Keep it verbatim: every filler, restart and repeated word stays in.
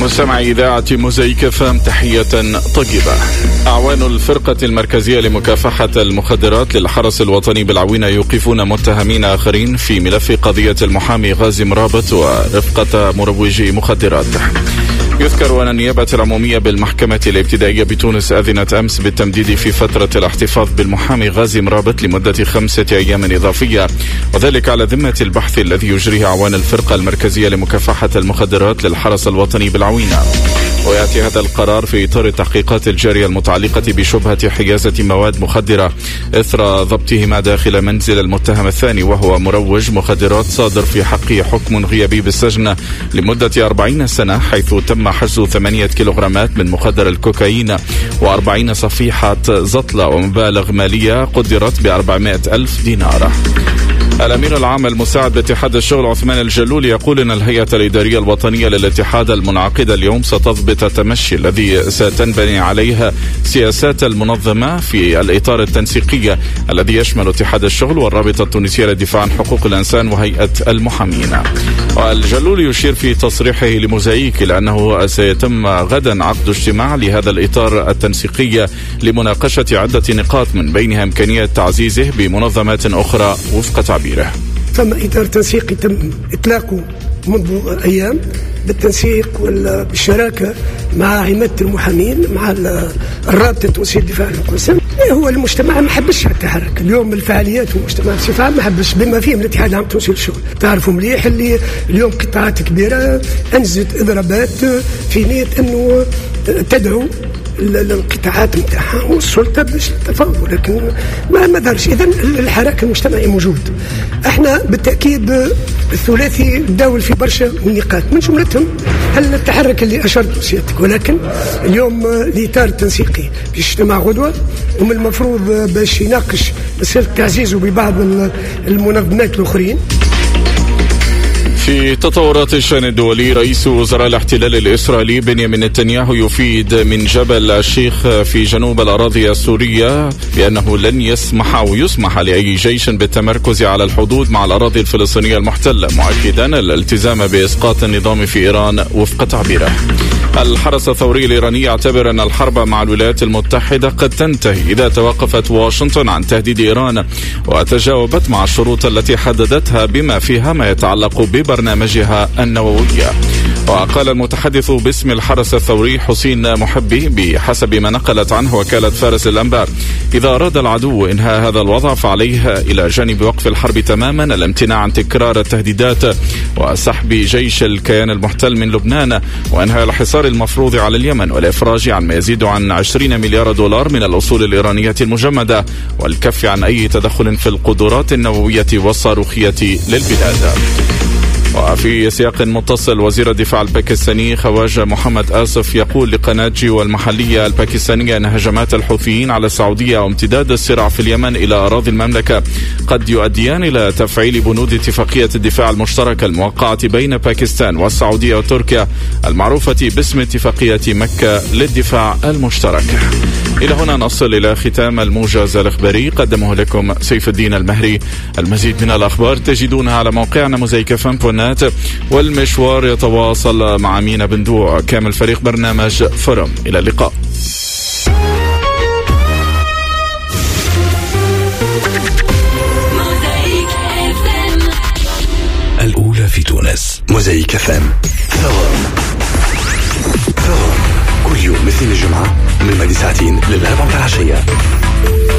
مستمعي إذاعة موزايك فام، تحية طيبة. أعوان الفرقة المركزية لمكافحة المخدرات للحرس الوطني بالعوينة يوقفون متهمين آخرين في ملف قضية المحامي غازي مرابط ورفقة مروجي مخدرات. يذكر أن النيابة العمومية بالمحكمة الابتدائية بتونس أذنت أمس بالتمديد في فترة الاحتفاظ بالمحامي غازي مرابط لمدة خمسة أيام إضافية، وذلك على ذمة البحث الذي يجريه أعوان الفرقة المركزية لمكافحة المخدرات للحرس الوطني بالعوينة. ويأتي هذا القرار في إطار التحقيقات الجارية المتعلقة بشبهة حيازة مواد مخدرة إثر ضبطهما داخل منزل المتهم الثاني وهو مروج مخدرات صادر في حقه حكم غيابي بالسجن لمدة أربعين سنة، حيث تم حجز ثمانية كيلوغرامات من مخدر الكوكايين وأربعين صفيحة زطلة ومبالغ مالية قدرت بأربعمائة ألف دينار. الأمين العام المساعد باتحاد الشغل عثمان الجلول يقول أن الهيئة الإدارية الوطنية للاتحاد المنعقدة اليوم ستضبط التمشي الذي ستنبني عليه سياسات المنظمة في الإطار التنسيقي الذي يشمل اتحاد الشغل والرابطة التونسية للدفاع عن حقوق الإنسان وهيئة المحامين. والجلول يشير في تصريحه لموزايك إلى أنه سيتم غدا عقد اجتماع لهذا الإطار التنسيقي لمناقشة عدة نقاط من بينها إمكانية تعزيزه بمنظمات أخرى وفق تعبيره. ثم إطار تنسيقي تم إطلاقه منذ أيام بالتنسيق والشراكة مع عمادة المحامين مع الرابطة التونسية للدفاع عن حقوق الإنسان. هو المجتمع ما حبش التحرك اليوم، الفعاليات والمجتمع بصفة عامة ما حبش، بما فيهم الاتحاد العام التونسي للشغل. تعرفوا مليح اللي اليوم قطاعات كبيرة أنزلت إضرابات في نية أنه تدعو القطاعات متاعها والسلطة باش تتفاوض، ولكن ما ما دارش. إذن الحراك المجتمعي موجود. احنا بالتأكيد الثلاثي نداول في برشا نقاط من جملتهم هل التحرك اللي أشرت سيادتك، ولكن اليوم الإطار التنسيقي باش يجتمع غدوة ومن المفروض باش يناقش مسألة تعزيزه ببعض المنظمات الأخرين. في تطورات الشأن الدولي، رئيس وزراء الاحتلال الإسرائيلي بنيامين نتنياهو يفيد من جبل الشيخ في جنوب الأراضي السورية بأنه لن يسمح أو يسمح لأي جيش بالتمركز على الحدود مع الأراضي الفلسطينية المحتلة، مؤكدا الالتزام بإسقاط النظام في إيران وفق تعبيره. الحرس الثوري الإيراني يعتبر أن الحرب مع الولايات المتحدة قد تنتهي إذا توقفت واشنطن عن تهديد إيران وتجاوبت مع الشروط التي حددتها بما فيها ما يتعلق ببرنامجها النووي. وقال المتحدث باسم الحرس الثوري حسين محبي بحسب ما نقلت عنه وكالة فارس الأنباء: إذا أراد العدو إنهاء هذا الوضع فعليه إلى جانب وقف الحرب تماما الامتناع عن تكرار التهديدات وسحب جيش الكيان المحتل من لبنان وإنهاء الحصار المفروض على اليمن والإفراج عن ما يزيد عن عشرين مليار دولار من الأصول الإيرانية المجمدة والكف عن أي تدخل في القدرات النووية والصاروخية للبلاد. وفي سياق متصل، وزير الدفاع الباكستاني خواجة محمد آصف يقول لقناة جيو المحلية الباكستانية أن هجمات الحوثيين على السعودية وامتداد الصراع في اليمن إلى أراضي المملكة قد يؤديان إلى تفعيل بنود اتفاقية الدفاع المشتركة الموقعة بين باكستان والسعودية وتركيا المعروفة باسم اتفاقية مكة للدفاع المشترك. إلى هنا نصل إلى ختام الموجز الإخباري، قدمه لكم سيف الدين المهري. المزيد من الأخبار تجدونها على موقعنا موزايك فام دوت نت، والمشوار يتواصل مع مينا بندوع كامل فريق برنامج فرم. إلى اللقاء. الأولى في تونس موزايك فام. ثوم ثوم كل يوم مثل الجمعة من بعد ساعتين للأربع العشية.